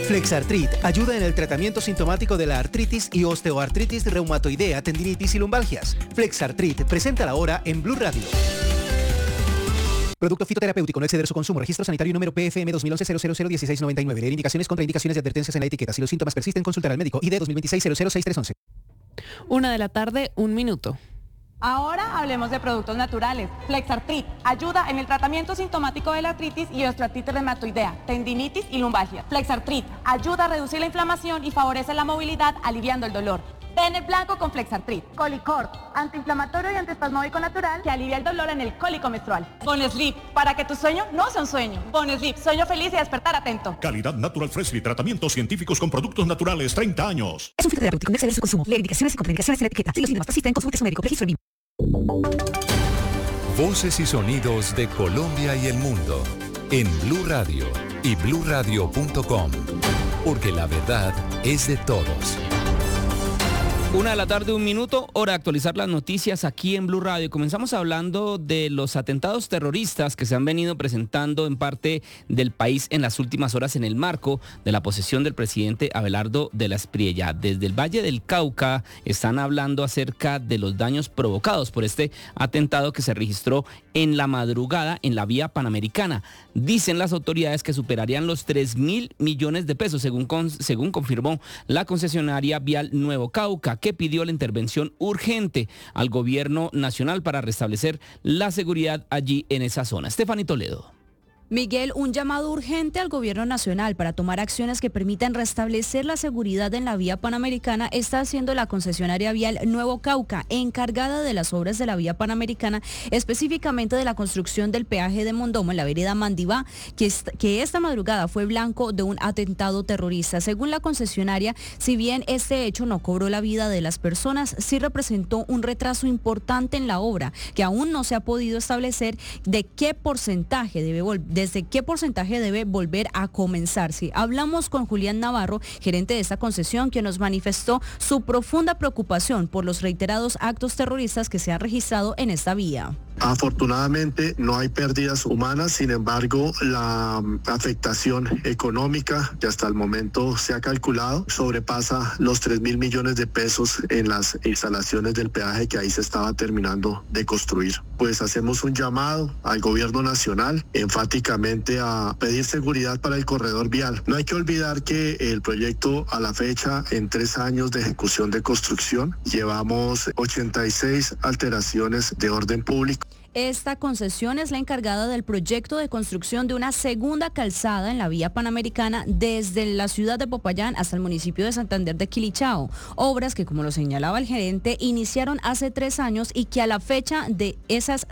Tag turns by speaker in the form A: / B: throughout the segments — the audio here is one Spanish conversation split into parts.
A: Flexartrit ayuda en el tratamiento sintomático de la artritis y osteoartritis reumatoidea, tendinitis y lumbalgias. Flexartrit presenta la hora en Blue Radio. Producto fitoterapéutico, no exceder su consumo. Registro sanitario número PFM 2011-001699. Leer indicaciones, contraindicaciones y advertencias en la etiqueta. Si los síntomas persisten, consultar al médico. ID 2026-006311.
B: 1:00 p.m, 1 minuto.
C: Ahora hablemos de productos naturales. Flexartrit ayuda en el tratamiento sintomático de la artritis y osteoartritis reumatoidea, tendinitis y lumbalgia. Flexartrit ayuda a reducir la inflamación y favorece la movilidad, aliviando el dolor. Ten el blanco con Flexartrit. Colicort, antiinflamatorio y antiespasmódico natural que alivia el dolor en el cólico menstrual. Bonesleep, para que tu sueño no sea un sueño. Bonesleep, sueño feliz y despertar atento.
D: Calidad Natural Freshly, tratamientos científicos con productos naturales, 30 años.
E: Es un fitoterapéutico, no exceder su consumo. Leer indicaciones y contraindicaciones en la etiqueta. Si los síntomas persisten, consulte a su médico. Registro BIM.
F: Voces y sonidos de Colombia y el mundo en Blue Radio y bluradio.com, porque la verdad es de todos.
B: 1:00 p.m, 1 minuto, hora de actualizar las noticias aquí en Blue Radio. Comenzamos hablando de los atentados terroristas que se han venido presentando en parte del país en las últimas horas en el marco de la posesión del presidente Abelardo de la Espriella. Desde el Valle del Cauca están hablando acerca de los daños provocados por este atentado que se registró en la madrugada en la vía Panamericana. Dicen las autoridades que superarían los 3.000 millones de pesos, según confirmó la concesionaria vial Nuevo Cauca, que pidió la intervención urgente al gobierno nacional para restablecer la seguridad allí en esa zona. Stephanie Toledo.
G: Miguel, un llamado urgente al gobierno nacional para tomar acciones que permitan restablecer la seguridad en la vía Panamericana está haciendo la concesionaria vial Nuevo Cauca, encargada de las obras de la vía Panamericana, específicamente de la construcción del peaje de Mondomo en la vereda Mandibá, que esta madrugada fue blanco de un atentado terrorista. Según la concesionaria, si bien este hecho no cobró la vida de las personas, sí representó un retraso importante en la obra, que aún no se ha podido establecer desde qué porcentaje debe volver a comenzar. Sí, hablamos con Julián Navarro, gerente de esta concesión, quien nos manifestó su profunda preocupación por los reiterados actos terroristas que se han registrado en esta vía.
H: Afortunadamente no hay pérdidas humanas, sin embargo la afectación económica que hasta el momento se ha calculado sobrepasa los 3.000 millones de pesos en las instalaciones del peaje que ahí se estaba terminando de construir. Pues hacemos un llamado al gobierno nacional enfáticamente a pedir seguridad para el corredor vial. No hay que olvidar que el proyecto a la fecha, en 3 años de ejecución de construcción, llevamos 86 alteraciones de orden público.
G: Esta concesión es la encargada del proyecto de construcción de una segunda calzada en la vía Panamericana desde la ciudad de Popayán hasta el municipio de Santander de Quilichao. Obras que, como lo señalaba el gerente, iniciaron hace 3 años y que a la fecha de esas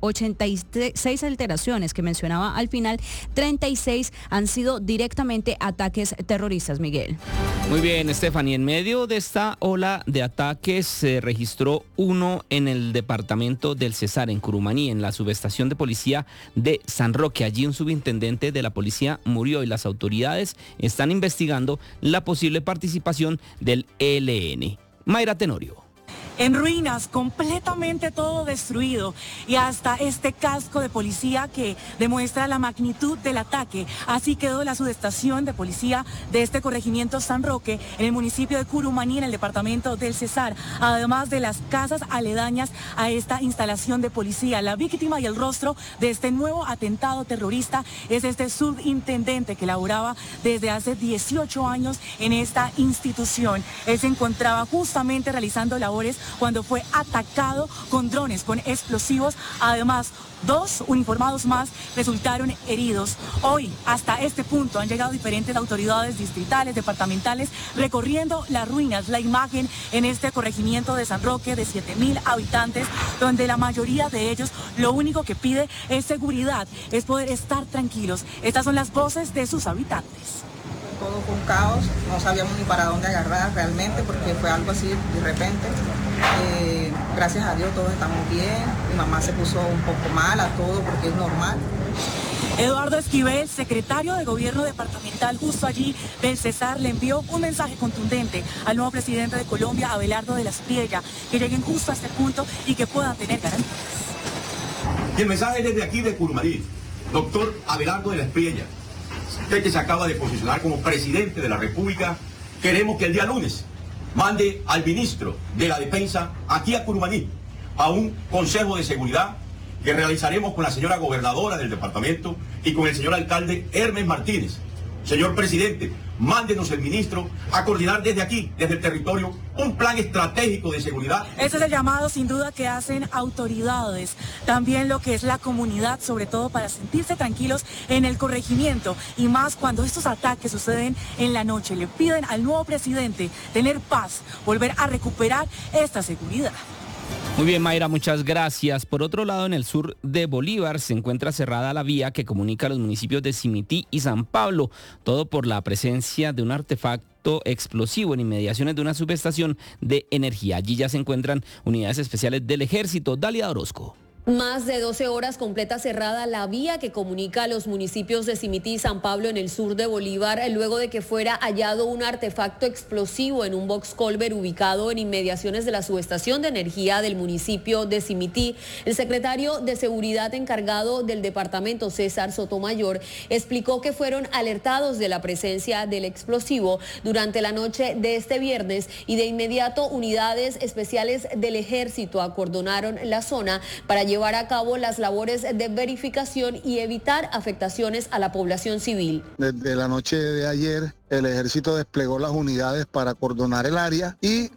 G: 86 alteraciones que mencionaba al final, 36 han sido directamente ataques terroristas, Miguel.
B: Muy bien, Stephanie. En medio de esta ola de ataques se registró uno en el departamento del Cesar, en Curumaní, en la subestación de policía de San Roque. Allí un subintendente de la policía murió y las autoridades están investigando la posible participación del ELN. Mayra Tenorio.
I: En ruinas, completamente todo destruido, y hasta este casco de policía que demuestra la magnitud del ataque. Así quedó la subestación de policía de este corregimiento San Roque en el municipio de Curumaní, en el departamento del Cesar, además de las casas aledañas a esta instalación de policía. La víctima y el rostro de este nuevo atentado terrorista es este subintendente que laboraba desde hace 18 años en esta institución. Él se encontraba justamente realizando labores cuando fue atacado con drones, con explosivos. Además, 2 uniformados más resultaron heridos. Hoy, hasta este punto, han llegado diferentes autoridades distritales, departamentales, recorriendo las ruinas. La imagen en este corregimiento de San Roque de 7.000 habitantes, donde la mayoría de ellos lo único que pide es seguridad, es poder estar tranquilos. Estas son las voces de sus habitantes.
J: Todo fue un caos, no sabíamos ni para dónde agarrar realmente, porque fue algo así de repente. Gracias a Dios todos estamos bien, mi mamá se puso un poco mal a todo porque es normal.
I: Eduardo Esquivel, secretario de Gobierno Departamental justo allí del Cesar, le envió un mensaje contundente al nuevo presidente de Colombia, Abelardo de la Espriella, que lleguen justo a este punto y que puedan tener garantías.
K: Y el mensaje es desde aquí de Curumaní, doctor Abelardo de la Espriella. usted que se acaba de posicionar como presidente de la República, queremos que el día lunes mande al ministro de la Defensa aquí a Curumaní a un consejo de seguridad que realizaremos con la señora gobernadora del departamento y con el señor alcalde Hermes Martínez. Señor presidente, mándenos el ministro a coordinar desde aquí, desde el territorio, un plan estratégico de seguridad.
I: Ese es el llamado sin duda que hacen autoridades, también lo que es la comunidad, sobre todo para sentirse tranquilos en el corregimiento y más cuando estos ataques suceden en la noche. Le piden al nuevo presidente tener paz, volver a recuperar esta seguridad.
B: Muy bien, Mayra, muchas gracias. Por otro lado, en el sur de Bolívar se encuentra cerrada la vía que comunica a los municipios de Simití y San Pablo, todo por la presencia de un artefacto explosivo en inmediaciones de una subestación de energía. Allí ya se encuentran unidades especiales del ejército. Dalia Orozco.
L: Más de 12 horas completa cerrada la vía que comunica a los municipios de Simití y San Pablo en el sur de Bolívar, luego de que fuera hallado un artefacto explosivo en un box culvert ubicado en inmediaciones de la subestación de energía del municipio de Simití. El secretario de Seguridad encargado del departamento, César Sotomayor, explicó que fueron alertados de la presencia del explosivo durante la noche de este viernes y de inmediato unidades especiales del ejército acordonaron la zona para llevar a cabo las labores de verificación y evitar afectaciones a la población civil.
M: Desde la noche de ayer, el ejército desplegó las unidades para acordonar el área y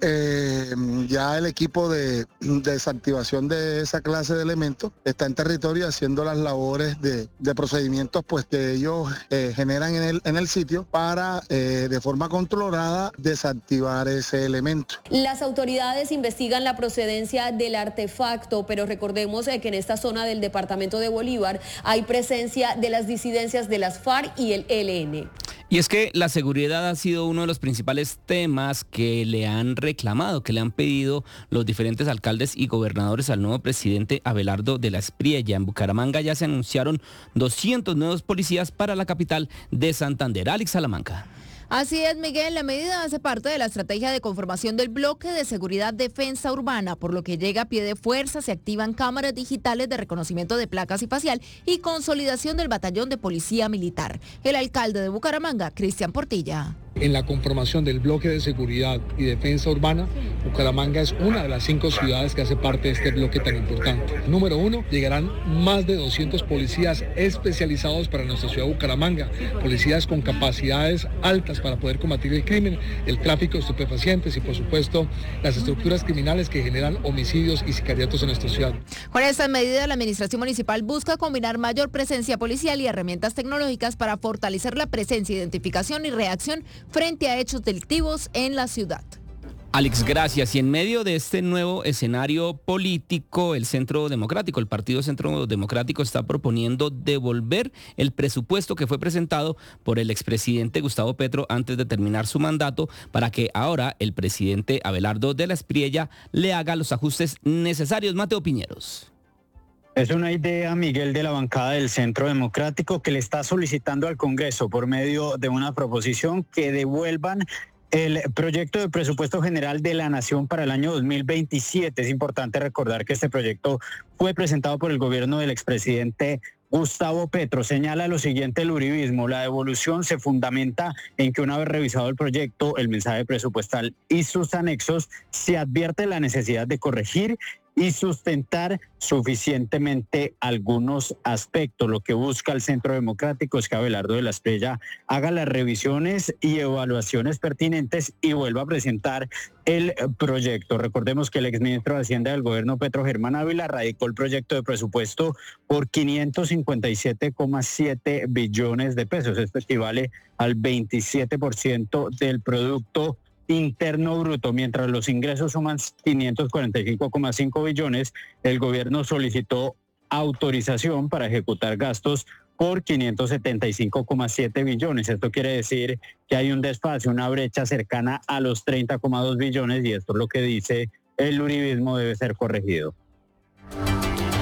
M: ya el equipo de desactivación de esa clase de elementos está en territorio haciendo las labores de procedimientos pues que ellos generan en el sitio para de forma controlada desactivar ese elemento.
L: Las autoridades investigan la procedencia del artefacto, pero recordemos que en esta zona del departamento de Bolívar hay presencia de las disidencias de las FARC y el ELN.
B: Y es que la seguridad ha sido uno de los principales temas que le han reclamado, que le han pedido los diferentes alcaldes y gobernadores al nuevo presidente Abelardo de la Espriella. En Bucaramanga ya se anunciaron 200 nuevos policías para la capital de Santander. Alex Salamanca.
N: Así es, Miguel, la medida hace parte de la estrategia de conformación del bloque de seguridad defensa urbana, por lo que llega a pie de fuerza, se activan cámaras digitales de reconocimiento de placas y facial y consolidación del batallón de policía militar. El alcalde de Bucaramanga, Cristian Portilla.
O: En la conformación del bloque de seguridad y defensa urbana, Bucaramanga es una de las 5 ciudades que hace parte de este bloque tan importante. Número 1, llegarán más de 200 policías especializados para nuestra ciudad de Bucaramanga, policías con capacidades altas para poder combatir el crimen, el tráfico de estupefacientes y por supuesto las estructuras criminales que generan homicidios y sicariatos en nuestra ciudad.
N: Con estas medidas, la administración municipal busca combinar mayor presencia policial y herramientas tecnológicas para fortalecer la presencia, identificación y reacción frente a hechos delictivos en la ciudad.
B: Alex, gracias. Y en medio de este nuevo escenario político, el Partido Centro Democrático está proponiendo devolver el presupuesto que fue presentado por el expresidente Gustavo Petro antes de terminar su mandato para que ahora el presidente Abelardo de la Espriella le haga los ajustes necesarios. Mateo Piñeros.
P: Es una idea, Miguel, de la bancada del Centro Democrático que le está solicitando al Congreso por medio de una proposición que devuelvan el proyecto de presupuesto general de la Nación para el año 2027. Es importante recordar que este proyecto fue presentado por el gobierno del expresidente Gustavo Petro. Señala lo siguiente el uribismo: la devolución se fundamenta en que una vez revisado el proyecto, el mensaje presupuestal y sus anexos, se advierte la necesidad de corregir y sustentar suficientemente algunos aspectos. Lo que busca el Centro Democrático es que Abelardo de la Espriella haga las revisiones y evaluaciones pertinentes y vuelva a presentar el proyecto. Recordemos que el exministro de Hacienda del gobierno, Petro Germán Ávila, radicó el proyecto de presupuesto por 557,7 billones de pesos. Esto equivale al 27% del Producto Interno Bruto. Mientras los ingresos suman 545,5 billones, el gobierno solicitó autorización para ejecutar gastos por 575,7 billones. Esto quiere decir que hay un desfase, una brecha cercana a los 30,2 billones y esto es lo que dice el uribismo debe ser corregido.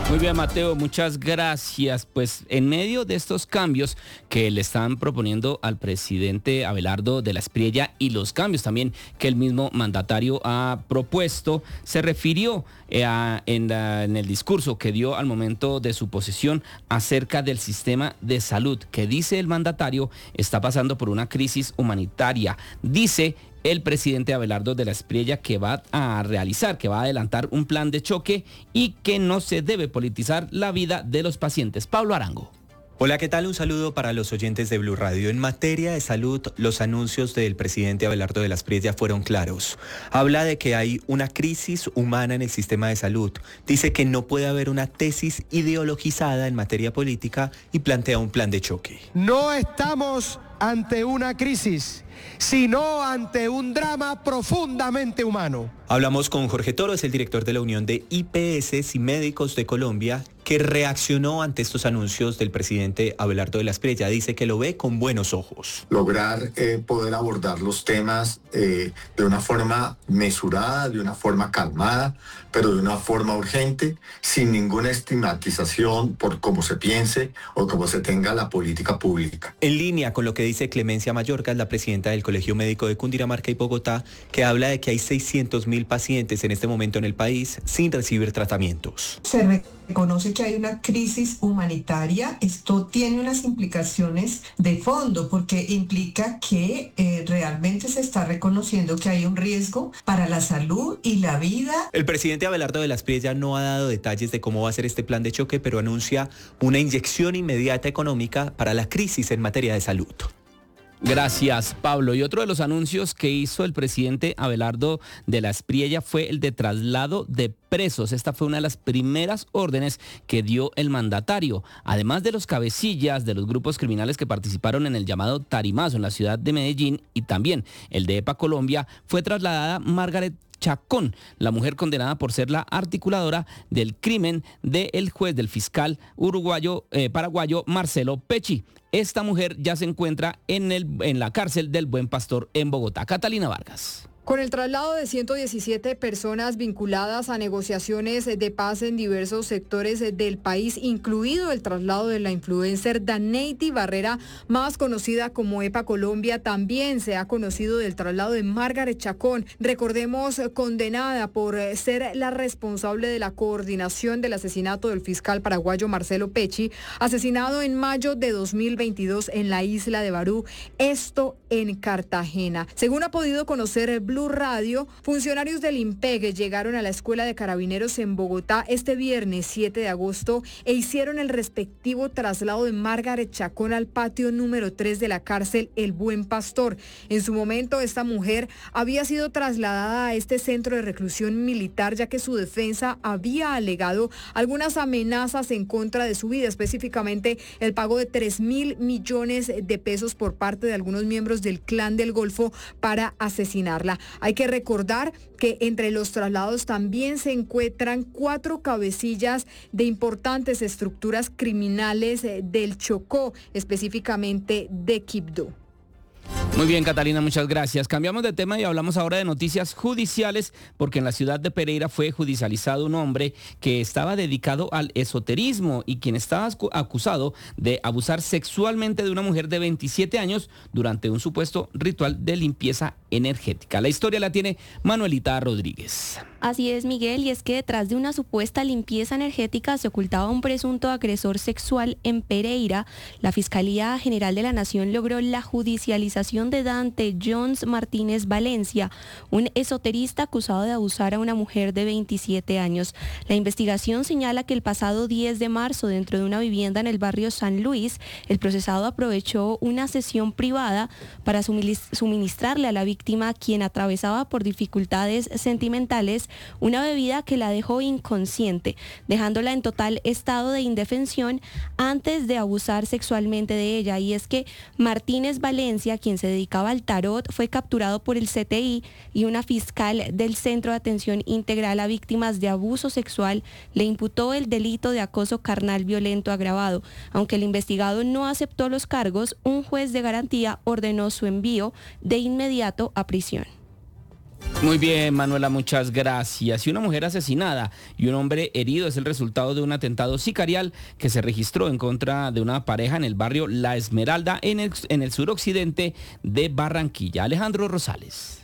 B: Muy bien, Mateo, muchas gracias. Pues en medio de estos cambios que le están proponiendo al presidente Abelardo de la Espriella y los cambios también que el mismo mandatario ha propuesto, se refirió en el discurso que dio al momento de su posesión acerca del sistema de salud, que dice el mandatario está pasando por una crisis humanitaria. Dice el presidente Abelardo de la Espriella que va a adelantar un plan de choque y que no se debe politizar la vida de los pacientes. Pablo Arango.
Q: Hola, ¿qué tal? Un saludo para los oyentes de Blue Radio. En materia de salud, los anuncios del presidente Abelardo de la Espriella fueron claros. Habla de que hay una crisis humana en el sistema de salud. Dice que no puede haber una tesis ideologizada en materia política y plantea un plan de choque.
R: No estamos ante una crisis, sino ante un drama profundamente humano.
Q: Hablamos con Jorge Toro, es el director de la Unión de IPS y Médicos de Colombia, que reaccionó ante estos anuncios del presidente Abelardo de la Espriella. Dice que lo ve con buenos ojos.
S: Lograr poder abordar los temas de una forma mesurada, de una forma calmada, pero de una forma urgente, sin ninguna estigmatización por cómo se piense o cómo se tenga la política pública.
Q: En línea con lo que dice Clemencia Mayorga, la presidenta del Colegio Médico de Cundinamarca y Bogotá, que habla de que hay 600.000 pacientes en este momento en el país sin recibir tratamientos.
T: Se reconoce que hay una crisis humanitaria. Esto tiene unas implicaciones de fondo porque implica que realmente se está reconociendo que hay un riesgo para la salud y la vida.
Q: El presidente Abelardo de la Espriella no ha dado detalles de cómo va a ser este plan de choque, pero anuncia una inyección inmediata económica para la crisis en materia de salud.
B: Gracias, Pablo. Y otro de los anuncios que hizo el presidente Abelardo de la Espriella fue el de traslado de presos. Esta fue una de las primeras órdenes que dio el mandatario. Además de los cabecillas de los grupos criminales que participaron en el llamado Tarimazo en la ciudad de Medellín y también el de EPA Colombia, fue trasladada Margaret Chacón, la mujer condenada por ser la articuladora del crimen del juez del fiscal paraguayo Marcelo Pecci. Esta mujer ya se encuentra en la cárcel del Buen Pastor en Bogotá. Catalina Vargas.
U: Con el traslado de 117 personas vinculadas a negociaciones de paz en diversos sectores del país, incluido el traslado de la influencer Daneidi Barrera, más conocida como EPA Colombia, también se ha conocido del traslado de Margaret Chacón, recordemos, condenada por ser la responsable de la coordinación del asesinato del fiscal paraguayo Marcelo Pecci, asesinado en mayo de 2022 en la isla de Barú, esto en Cartagena. Según ha podido conocer Blue Radio, funcionarios del IMPEG llegaron a la Escuela de Carabineros en Bogotá este viernes 7 de agosto e hicieron el respectivo traslado de Margaret Chacón al patio número 3 de la cárcel El Buen Pastor. En su momento, esta mujer había sido trasladada a este centro de reclusión militar, ya que su defensa había alegado algunas amenazas en contra de su vida, específicamente el pago de 3.000 millones de pesos por parte de algunos miembros del Clan del Golfo para asesinarla. Hay que recordar que entre los traslados también se encuentran 4 cabecillas de importantes estructuras criminales del Chocó, específicamente de Quibdó.
B: Muy bien, Catalina, muchas gracias. Cambiamos de tema y hablamos ahora de noticias judiciales, porque en la ciudad de Pereira fue judicializado un hombre que estaba dedicado al esoterismo y quien estaba acusado de abusar sexualmente de una mujer de 27 años durante un supuesto ritual de limpieza energética. La historia la tiene Manuelita Rodríguez.
V: Así es, Miguel, y es que detrás de una supuesta limpieza energética se ocultaba un presunto agresor sexual en Pereira. La Fiscalía General de la Nación logró la judicialización de Dante Jones Martínez Valencia, un esoterista acusado de abusar a una mujer de 27 años. La investigación señala que el pasado 10 de marzo, dentro de una vivienda en el barrio San Luis, el procesado aprovechó una sesión privada para suministrarle a la víctima, quien atravesaba por dificultades sentimentales, una bebida que la dejó inconsciente, dejándola en total estado de indefensión antes de abusar sexualmente de ella. Y es que Martínez Valencia, quien se dedicaba al tarot, fue capturado por el CTI y una fiscal del Centro de Atención Integral a Víctimas de Abuso Sexual le imputó el delito de acoso carnal violento agravado. Aunque el investigado no aceptó los cargos, un juez de garantía ordenó su envío de inmediato a prisión.
B: Muy bien, Manuela, muchas gracias. Y una mujer asesinada y un hombre herido es el resultado de un atentado sicarial que se registró en contra de una pareja en el barrio La Esmeralda, en el suroccidente de Barranquilla. Alejandro Rosales.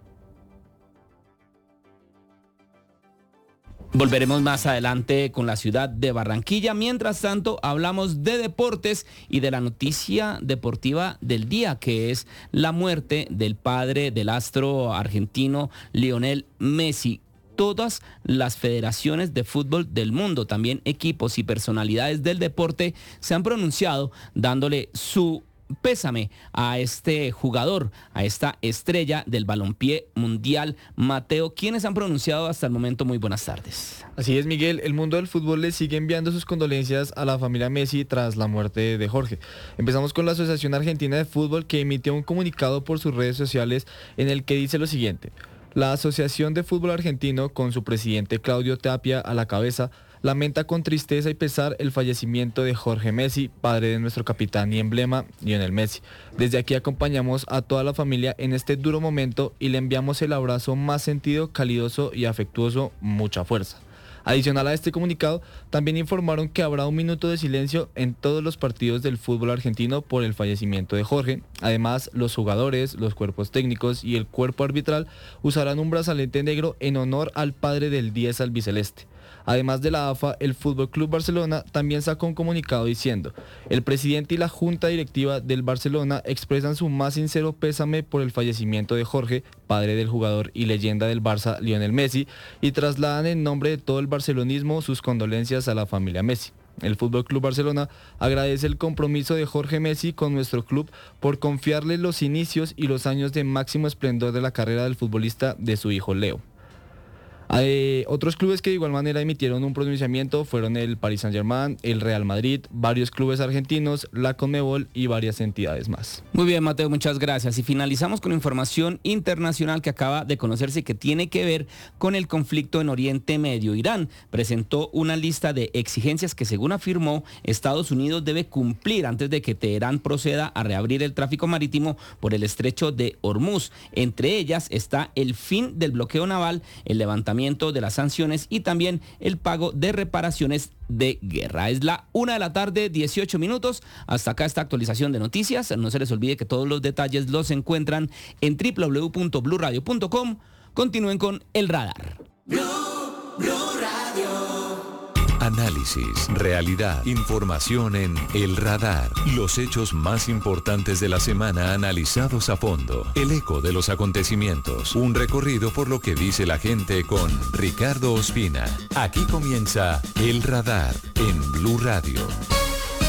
B: Volveremos más adelante con la ciudad de Barranquilla. Mientras tanto, hablamos de deportes y de la noticia deportiva del día, que es la muerte del padre del astro argentino Lionel Messi. Todas las federaciones de fútbol del mundo, también equipos y personalidades del deporte, se han pronunciado dándole su pésame a este jugador, a esta estrella del balompié mundial. Mateo, ¿quiénes han pronunciado hasta el momento? Muy buenas tardes.
A: Así es, Miguel. El mundo del fútbol le sigue enviando sus condolencias a la familia Messi tras la muerte de Jorge. Empezamos con la Asociación Argentina de Fútbol, que emitió un comunicado por sus redes sociales en el que dice lo siguiente: la Asociación de Fútbol Argentino, con su presidente Claudio Tapia a la cabeza, lamenta con tristeza y pesar el fallecimiento de Jorge Messi, padre de nuestro capitán y emblema, Lionel Messi. Desde aquí acompañamos a toda la familia en este duro momento y le enviamos el abrazo más sentido, calidoso y afectuoso, mucha fuerza. Adicional a este comunicado, también informaron que habrá un minuto de silencio en todos los partidos del fútbol argentino por el fallecimiento de Jorge. Además, los jugadores, los cuerpos técnicos y el cuerpo arbitral usarán un brazalete negro en honor al padre del 10 albiceleste. Además de la AFA, el Fútbol Club Barcelona también sacó un comunicado diciendo: el presidente y la junta directiva del Barcelona expresan su más sincero pésame por el fallecimiento de Jorge, padre del jugador y leyenda del Barça, Lionel Messi, y trasladan en nombre de todo el barcelonismo sus condolencias a la familia Messi. El Fútbol Club Barcelona agradece el compromiso de Jorge Messi con nuestro club por confiarle los inicios y los años de máximo esplendor de la carrera del futbolista de su hijo Leo. Otros clubes que de igual manera emitieron un pronunciamiento fueron el Paris Saint-Germain, el Real Madrid, varios clubes argentinos, la Conmebol y varias entidades más.
B: Muy bien, Mateo, muchas gracias. Y finalizamos con información internacional que acaba de conocerse, que tiene que ver con el conflicto en Oriente Medio. Irán presentó una lista de exigencias que, según afirmó, Estados Unidos debe cumplir antes de que Teherán proceda a reabrir el tráfico marítimo por el estrecho de Hormuz. Entre ellas está el fin del bloqueo naval, el levantamiento de las sanciones y también el pago de reparaciones de guerra. Es la 1:18 p.m. Hasta acá esta actualización de noticias. No se les olvide que todos los detalles los encuentran en www.bluradio.com. Continúen con El Radar.
F: Blue Radio. Análisis, realidad, información en El Radar. Los hechos más importantes de la semana analizados a fondo. El eco de los acontecimientos. Un recorrido por lo que dice la gente con Ricardo Ospina. Aquí comienza El Radar en Blue Radio.